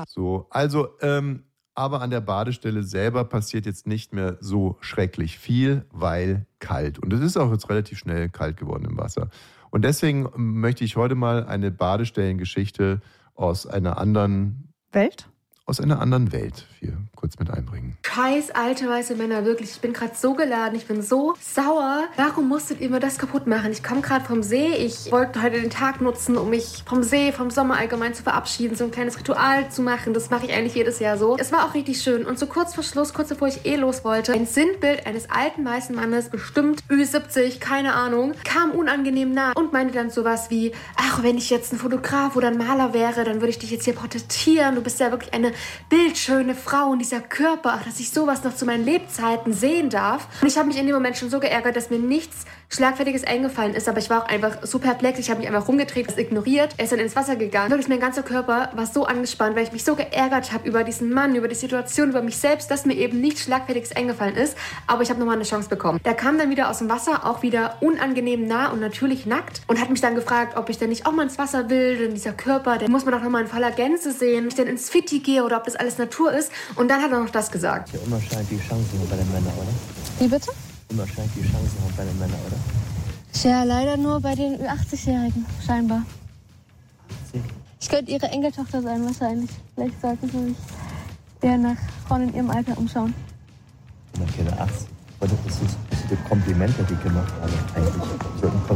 So, also, aber an der Badestelle selber passiert jetzt nicht mehr so schrecklich viel, weil kalt. Und es ist auch jetzt relativ schnell kalt geworden im Wasser. Und deswegen möchte ich heute mal eine Badestellengeschichte aus einer anderen Welt? Aus einer anderen Welt hier kurz mit einbringen. Scheiß alte weiße Männer, wirklich. Ich bin gerade so geladen, ich bin so sauer. Warum musstet ihr mir das kaputt machen? Ich komme gerade vom See. Ich wollte heute den Tag nutzen, um mich vom See, vom Sommer allgemein zu verabschieden, so ein kleines Ritual zu machen. Das mache ich eigentlich jedes Jahr so. Es war auch richtig schön. Und so kurz vor Schluss, kurz bevor ich los wollte, ein Sinnbild eines alten weißen Mannes, bestimmt Ü70, keine Ahnung, kam unangenehm nah und meinte dann sowas wie, ach, wenn ich jetzt ein Fotograf oder ein Maler wäre, dann würde ich dich jetzt hier porträtieren. Du bist ja wirklich eine bildschöne Frau und dieser Körper, ach, dass ich sowas noch zu meinen Lebzeiten sehen darf. Und ich habe mich in dem Moment schon so geärgert, dass mir nichts Schlagfertiges eingefallen ist, aber ich war auch einfach so perplex. Ich habe mich einfach rumgedreht, das ignoriert. Er ist dann ins Wasser gegangen. Wirklich, mein ganzer Körper war so angespannt, weil ich mich so geärgert habe über diesen Mann, über die Situation, über mich selbst, dass mir eben nichts Schlagfertiges eingefallen ist. Aber ich habe nochmal eine Chance bekommen. Der kam dann wieder aus dem Wasser, auch wieder unangenehm nah und natürlich nackt und hat mich dann gefragt, ob ich denn nicht auch mal ins Wasser will, denn dieser Körper, den muss man doch nochmal in voller Gänze sehen, ob ich denn ins Fitti gehe oder ob das alles Natur ist. Und dann hat er noch das gesagt. Ja, immer scheint die Chancen bei den Männern, oder? Wie bitte? Immer scheint die Chancen bei den Männern, oder? Ja, leider nur bei den 80-Jährigen, scheinbar. Ich könnte ihre Enkeltochter sein, wahrscheinlich. Vielleicht sollten sie sich eher nach Frauen in ihrem Alter umschauen. Okay, 80. Das sind Komplimente, die gemacht haben, eigentlich.